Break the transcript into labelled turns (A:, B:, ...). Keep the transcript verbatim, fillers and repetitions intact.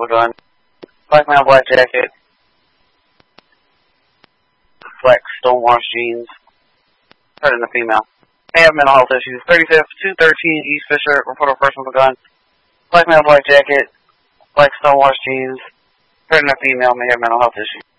A: with a gun. Black male, black jacket. Black stonewash jeans. Hurting the female. May have mental health issues. thirty-fifth, two thirteen East Fisher. Report of person with a gun. Black male, black jacket. Black stonewash jeans. Hurting the female. May have mental health issues.